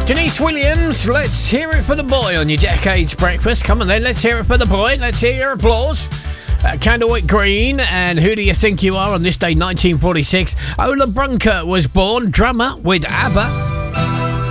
Denise Williams, let's hear it for the boy on your Decades Breakfast. Come on then, let's hear it for the boy. Let's hear your applause. Candlewick Green, and Who Do You Think You Are on this day, 1946. Ola Brunker was born, drummer with ABBA.